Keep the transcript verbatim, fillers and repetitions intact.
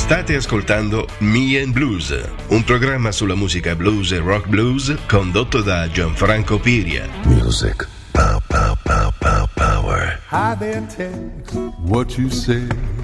State ascoltando Me and Blues, un programma sulla musica blues e rock blues condotto da Gianfranco Piria. Music, pow, pow, pow, pow, power. Hi there, Tex, what you say?